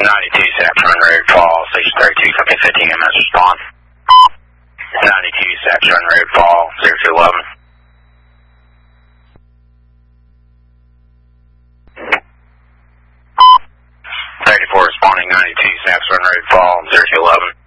92 Saps Run Road Fall, 632, copy 15 MS response. 92 Saps Run Road Fall, 0211. 34 responding 92 Saps Run Road Fall, 0211.